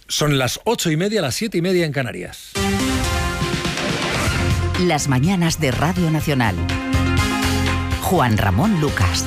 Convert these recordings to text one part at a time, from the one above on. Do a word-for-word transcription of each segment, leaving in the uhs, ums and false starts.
Son las ocho y media, las siete y media en Canarias. Las mañanas de Radio Nacional. Juan Ramón Lucas.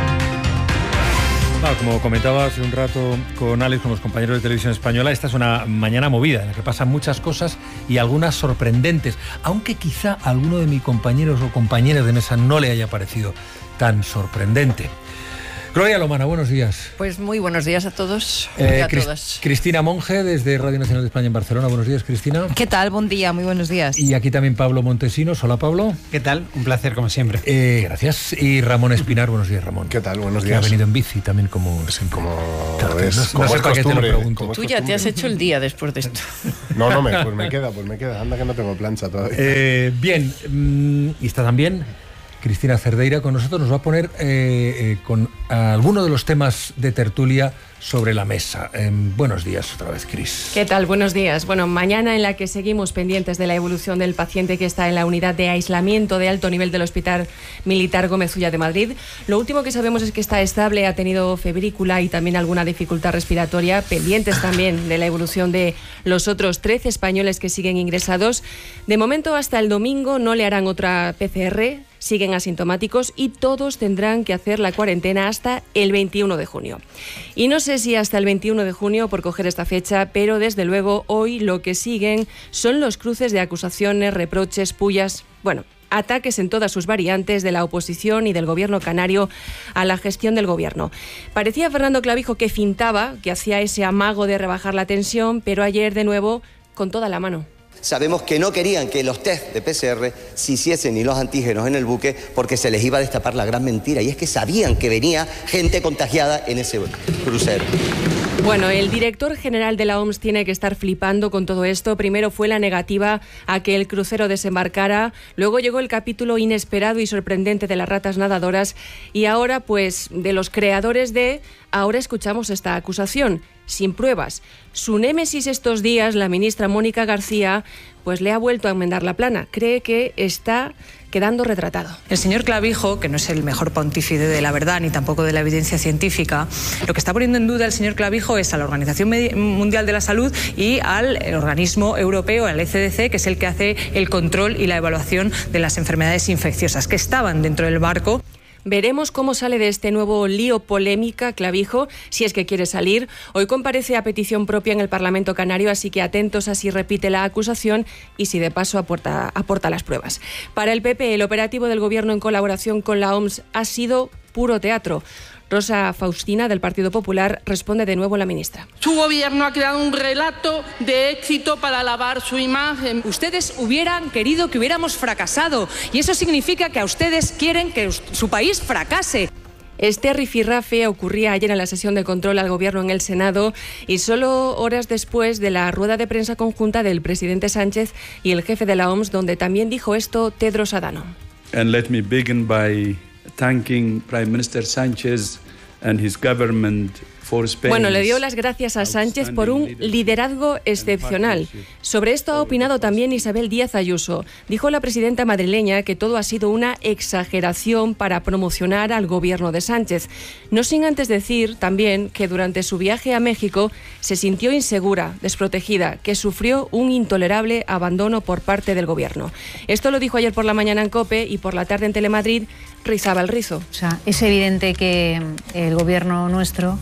Bueno, como comentaba hace un rato con Alex, con los compañeros de Televisión Española, esta es una mañana movida en la que pasan muchas cosas y algunas sorprendentes, aunque quizá a alguno de mis compañeros o compañeras de mesa no le haya parecido tan sorprendente. Gloria Lomana, buenos días. Pues muy buenos días a todos eh, y a Cris- todas. Cristina Monge, desde Radio Nacional de España en Barcelona. Buenos días, Cristina. ¿Qué tal? Buen día, muy buenos días. Y aquí también Pablo Montesinos. Hola, Pablo. ¿Qué tal? Un placer, como siempre. Eh, gracias. Y Ramón Espinar. Buenos días, Ramón. ¿Qué tal? Buenos Que días. ha venido en bici también como... Sí, como Claro, es, no- como no sé es para qué te lo costumbre, pregunto. como es Tú ya te costumbre. has hecho el día después de esto. No, no, me, pues me queda, pues me queda. Anda que no tengo plancha todavía. Eh, bien, mm, y está también Cristina Cerdeira con nosotros. Nos va a poner eh, eh, con alguno de los temas de tertulia sobre la mesa. Eh, buenos días otra vez, Cris. ¿Qué tal? Buenos días. Bueno, mañana en la que seguimos pendientes de la evolución del paciente que está en la unidad de aislamiento de alto nivel del Hospital Militar Gómez Ulla de Madrid. Lo último que sabemos es que está estable, ha tenido febrícula y también alguna dificultad respiratoria. Pendientes también de la evolución de los otros trece españoles que siguen ingresados. De momento, hasta el domingo no le harán otra P C R. Siguen asintomáticos y todos tendrán que hacer la cuarentena hasta el veintiuno de junio. Y no sé si hasta el veintiuno de junio, por coger esta fecha, pero desde luego hoy lo que siguen son los cruces de acusaciones, reproches, pullas, bueno, ataques en todas sus variantes de la oposición y del gobierno canario a la gestión del gobierno. Parecía Fernando Clavijo que fintaba, que hacía ese amago de rebajar la tensión, pero ayer de nuevo con toda la mano. Sabemos que no querían que los test de P C R se hiciesen ni los antígenos en el buque porque se les iba a destapar la gran mentira, y es que sabían que venía gente contagiada en ese crucero. Bueno, el director general de la O M S tiene que estar flipando con todo esto. Primero fue la negativa a que el crucero desembarcara, luego llegó el capítulo inesperado y sorprendente de las ratas nadadoras y ahora, pues, de los creadores de... Ahora escuchamos esta acusación, sin pruebas. Su némesis estos días, la ministra Mónica García, pues le ha vuelto a enmendar la plana. Cree que está quedando retratado. El señor Clavijo, que no es el mejor pontífice de la verdad ni tampoco de la evidencia científica, lo que está poniendo en duda el señor Clavijo es a la Organización Mundial de la Salud y al organismo europeo, al E C D C, que es el que hace el control y la evaluación de las enfermedades infecciosas, que estaban dentro del barco. Veremos cómo sale de este nuevo lío polémica Clavijo, si es que quiere salir. Hoy comparece a petición propia en el Parlamento Canario, así que atentos a si repite la acusación y si de paso aporta, aporta las pruebas. Para el P P, el operativo del Gobierno en colaboración con la O M S ha sido puro teatro. Rosa Faustina, del Partido Popular, responde de nuevo la ministra. Su gobierno ha creado un relato de éxito para lavar su imagen. Ustedes hubieran querido que hubiéramos fracasado y eso significa que a ustedes quieren que su país fracase. Este rifirrafe ocurría ayer en la sesión de control al Gobierno en el Senado y solo horas después de la rueda de prensa conjunta del presidente Sánchez y el jefe de la O M S, donde también dijo esto Tedros Adhanom. And let me begin by thanking Prime Minister Sánchez and his government for Spain. Bueno, le dio las gracias a Sánchez por un liderazgo excepcional. Sobre esto ha opinado también Isabel Díaz Ayuso. Dijo la presidenta madrileña que todo ha sido una exageración para promocionar al gobierno de Sánchez. No sin antes decir también que durante su viaje a México se sintió insegura, desprotegida, que sufrió un intolerable abandono por parte del gobierno. Esto lo dijo ayer por la mañana en COPE y por la tarde en Telemadrid rizaba el rizo. O sea, es evidente que el gobierno nuestro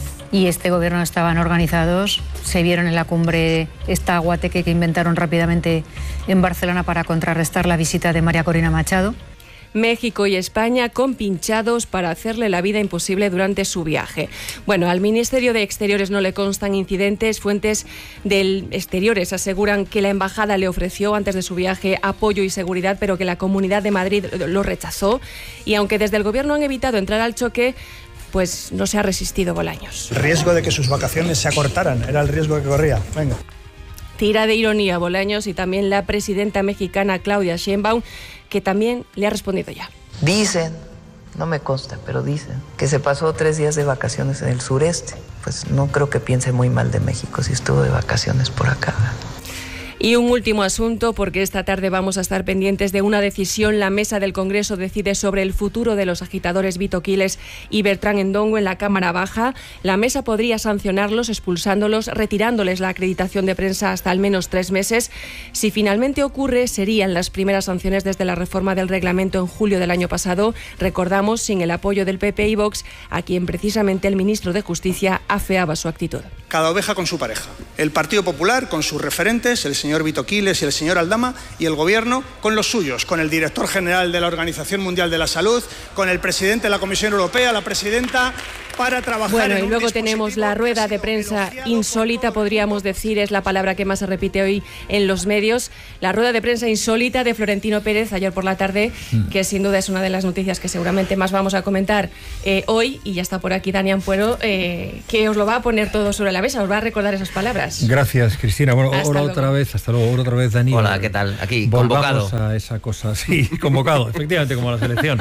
y este gobierno estaban organizados, se vieron en la cumbre esta guateque que inventaron rápidamente en Barcelona para contrarrestar la visita de María Corina Machado. México y España compinchados para hacerle la vida imposible durante su viaje. Bueno, al Ministerio de Exteriores no le constan incidentes. Fuentes del Exteriores aseguran que la embajada le ofreció antes de su viaje apoyo y seguridad, pero que la Comunidad de Madrid lo rechazó. Y aunque desde el gobierno han evitado entrar al choque, pues no se ha resistido Bolaños. El riesgo de que sus vacaciones se acortaran era el riesgo que corría. Venga. Tira de ironía Bolaños y también la presidenta mexicana Claudia Sheinbaum, que también le ha respondido ya. Dicen, no me consta, pero dicen que se pasó tres días de vacaciones en el sureste. Pues no creo que piense muy mal de México si estuvo de vacaciones por acá. Y un último asunto, porque esta tarde vamos a estar pendientes de una decisión. La mesa del Congreso decide sobre el futuro de los agitadores Vito Quiles y Bertrán Endongo en la Cámara Baja. La mesa podría sancionarlos, expulsándolos, retirándoles la acreditación de prensa hasta al menos tres meses. Si finalmente ocurre, serían las primeras sanciones desde la reforma del reglamento en julio del año pasado. Recordamos, sin el apoyo del P P y Vox, a quien precisamente el ministro de Justicia afeaba su actitud. Cada oveja con su pareja. El Partido Popular con sus referentes, el señor Vito Quiles y el señor Aldama, y el Gobierno con los suyos, con el director general de la Organización Mundial de la Salud, con el presidente de la Comisión Europea, la presidenta, para trabajar. Bueno, en y luego tenemos la rueda de prensa insólita, podríamos decir, es la palabra que más se repite hoy en los medios. La rueda de prensa insólita de Florentino Pérez ayer por la tarde, mm. que sin duda es una de las noticias que seguramente más vamos a comentar eh, hoy, y ya está por aquí Dani Ampuero, eh, que os lo va a poner todo sobre la mesa, os va a recordar esas palabras. Gracias, Cristina. Bueno, hasta ahora luego. otra vez, hasta luego, otra vez, Dani. Hola, ¿qué tal? Aquí, Volvamos convocado. a esa cosa, sí, convocado, efectivamente, como la selección.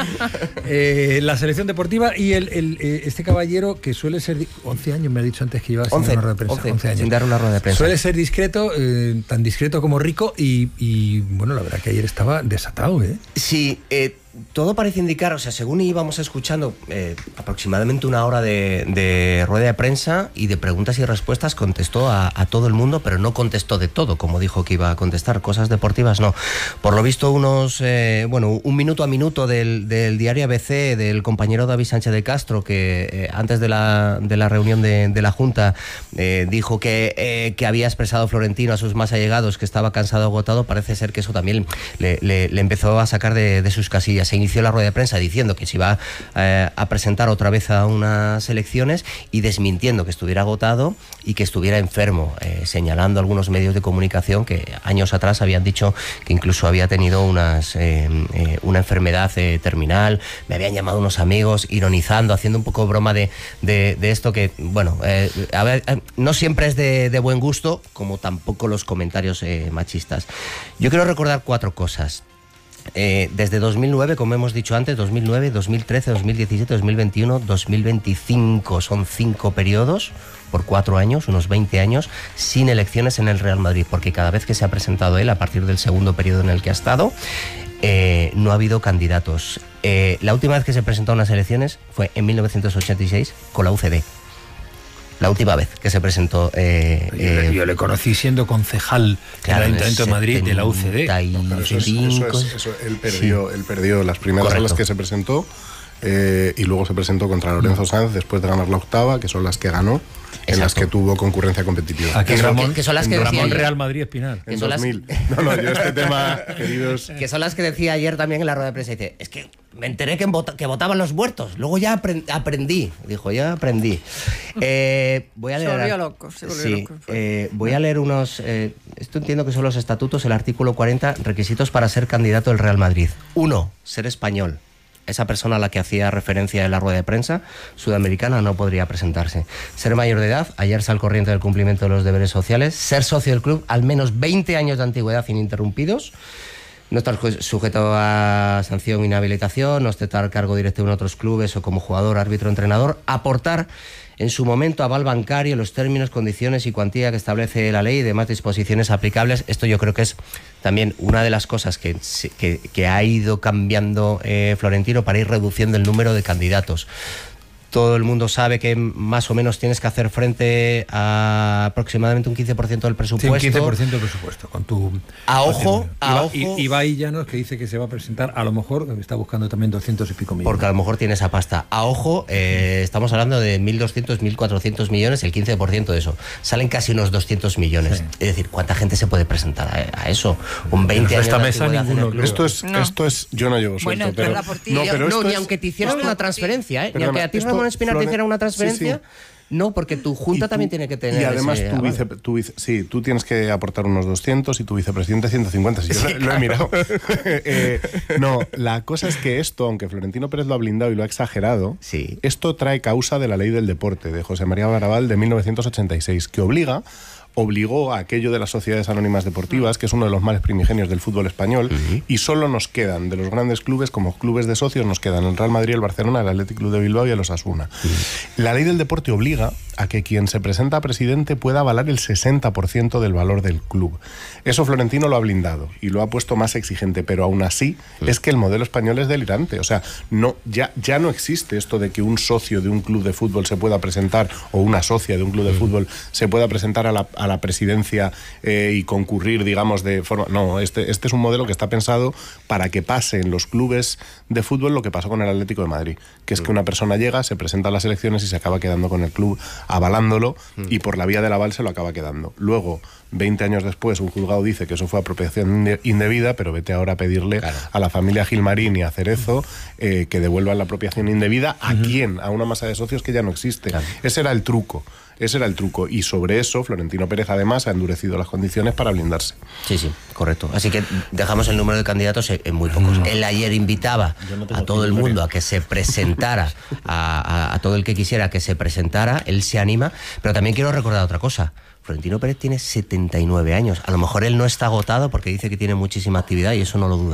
Eh, la selección deportiva y el, el, este caballero que suele ser... once años me ha dicho antes que iba a once, una rueda de prensa. once, once años. sin dar una rueda de prensa. Suele ser discreto, eh, tan discreto como rico y, y, bueno, la verdad que ayer estaba desatado, ¿eh? Sí, eh, todo parece indicar, o sea, según íbamos escuchando eh, aproximadamente una hora de, de rueda de prensa y de preguntas y respuestas, contestó a, a todo el mundo, pero no contestó de todo, como dijo que iba a contestar. Cosas deportivas no. Por lo visto, unos, eh, bueno, un minuto a minuto del, del diario A B C, del compañero David Sánchez de Castro, que eh, antes de la, de la reunión de, de la Junta eh, dijo que, eh, que había expresado Florentino a sus más allegados que estaba cansado, agotado. Parece ser que eso también le, le, le empezó a sacar de, de sus casillas. Se inició la rueda de prensa diciendo que se iba eh, a presentar otra vez a unas elecciones y desmintiendo que estuviera agotado y que estuviera enfermo, eh, señalando algunos medios de comunicación que años atrás habían dicho que incluso había tenido unas, eh, eh, una enfermedad eh, terminal. Me habían llamado unos amigos ironizando, haciendo un poco broma de, de, de esto que, bueno, eh, a ver, eh, no siempre es de, de buen gusto, como tampoco los comentarios eh, machistas. Yo quiero recordar cuatro cosas. Eh, desde dos mil nueve, como hemos dicho antes, dos mil nueve, dos mil trece, dos mil diecisiete, dos mil veintiuno, dos mil veinticinco, son cinco periodos por cuatro años, unos veinte años, sin elecciones en el Real Madrid, porque cada vez que se ha presentado él, a partir del segundo periodo en el que ha estado, eh, no ha habido candidatos. Eh, la última vez que se presentó a unas elecciones fue en mil novecientos ochenta y seis con la U C D. La última vez que se presentó... Eh, yo, le, eh, yo le conocí siendo concejal claro, del Ayuntamiento de Madrid, de la U C D. No, eso es, eso es, eso, él, perdió, sí. él perdió las primeras Correcto. a las que se presentó eh, y luego se presentó contra Lorenzo Sanz después de ganar la octava, que son las que ganó, Exacto. en las que tuvo concurrencia competitiva. Aquí Ramón, que, que son las que Ramón decía Real Madrid Espinal. En dos mil. No, no, yo este tema, queridos... Que son las que decía ayer también en la rueda de prensa. Dice, es que me enteré que, vota, que votaban los muertos. Luego ya aprendí. Dijo, ya aprendí. Eh, voy a leer... Se volvió loco. Se volvió sí, loco. Eh, voy a leer unos... Eh, esto entiendo que son los estatutos, el artículo cuarenta, requisitos para ser candidato del Real Madrid. Uno, ser español. Esa persona a la que hacía referencia en la rueda de prensa, sudamericana, no podría presentarse. Ser mayor de edad, hallarse al corriente del cumplimiento de los deberes sociales, ser socio del club, al menos veinte años de antigüedad ininterrumpidos, no estar sujeto a sanción, inhabilitación, no ostentar cargo directo en otros clubes o como jugador, árbitro, entrenador, aportar en su momento aval bancario, los términos, condiciones y cuantía que establece la ley y demás disposiciones aplicables. Esto yo creo que es también una de las cosas que, que, que ha ido cambiando eh, Florentino para ir reduciendo el número de candidatos. Todo el mundo sabe que más o menos tienes que hacer frente a aproximadamente un quince por ciento del presupuesto. Sí, un quince por ciento del presupuesto. Con tu, a ojo, a Iba, ojo. Ibai Llanos, que dice que se va a presentar, a lo mejor está buscando también doscientos y pico millones. Porque a lo mejor tiene esa pasta. A ojo, eh, estamos hablando de mil doscientos, mil cuatrocientos millones, el quince por ciento de eso. Salen casi unos doscientos millones. Sí. Es decir, ¿cuánta gente se puede presentar a, a eso? Un veinte años esta mesa ninguno. Esto es, no. esto es, yo no llevo suelto, bueno, pero, por ti, no, pero no, ni es, aunque te hicieran una transferencia, ¿eh? Perdona, ni aunque a ti Ramón Espinar te hiciera una transferencia, sí, sí. No, porque tu junta tú, también tiene que tener. Y además ese, tu vice, tu vice, sí, tú tienes que aportar unos doscientos y tu vicepresidente ciento cincuenta. Si yo sí, lo, claro. lo he mirado. eh, no, la cosa es que esto, aunque Florentino Pérez lo ha blindado y lo ha exagerado, sí. esto trae causa de la ley del deporte de José María Garabal de mil novecientos ochenta y seis, que obliga obligó a aquello de las sociedades anónimas deportivas, que es uno de los males primigenios del fútbol español, uh-huh. y solo nos quedan, de los grandes clubes, como clubes de socios, nos quedan el Real Madrid, el Barcelona, el Athletic Club de Bilbao y el Osasuna. Uh-huh. La ley del deporte obliga a que quien se presenta a presidente pueda avalar el sesenta por ciento del valor del club. Eso Florentino lo ha blindado y lo ha puesto más exigente, pero aún así uh-huh. es que el modelo español es delirante. O sea, no, ya, ya no existe esto de que un socio de un club de fútbol se pueda presentar, o una socia de un club de uh-huh. fútbol se pueda presentar a la, a la presidencia eh, y concurrir, digamos, de forma... No, este, este es un modelo que está pensado para que pase en los clubes de fútbol lo que pasó con el Atlético de Madrid, que es que una persona llega, se presenta a las elecciones y se acaba quedando con el club avalándolo, y por la vía del aval se lo acaba quedando. Luego, veinte años después, un juzgado dice que eso fue apropiación indebida, pero vete ahora a pedirle claro. a la familia Gilmarín y a Cerezo eh, que devuelvan la apropiación indebida. ¿A uh-huh. quién? A una masa de socios que ya no existe. Claro. Ese era el truco. Ese era el truco. Y sobre eso, Florentino Pérez, además, ha endurecido las condiciones para blindarse. Sí, sí, correcto. Así que dejamos el número de candidatos en muy pocos. No. Él ayer invitaba no a todo el mundo a que se presentara, a, a, a todo el que quisiera que se presentara. Él se anima. Pero también quiero recordar otra cosa. Florentino Pérez tiene setenta y nueve años. A lo mejor él no está agotado porque dice que tiene muchísima actividad y eso no lo duda.